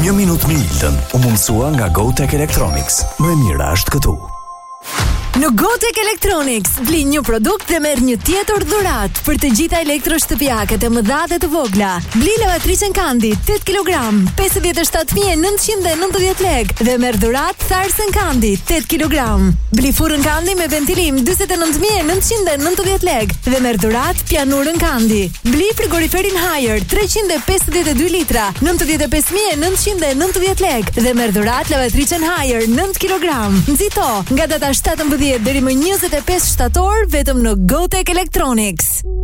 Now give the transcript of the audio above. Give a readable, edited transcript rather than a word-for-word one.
Një minutë me Iltën u mundësua nga GoTech Electronics. Më e mira është këtu. Në GoTech Electronics bli një produkt dhe merr një tjetër dhuratë për të gjitha elektroshtëpiakët e mëdha dhe të vogla. Bli lavatricën Kandi 8 kg, 57.990 lekë dhe merr dhuratë tharsën Kandi 8 kg. Bli furrën Kandi me ventilim 49.990 lekë dhe merr dhuratë pianurën Kandi. Bli frigoriferin Haier 352 litra 95.990 lekë dhe merr dhuratë lavatricën Haier 9 kg. Nxito nga data 17 deri më 25 shtator vetëm në GoTech Electronics.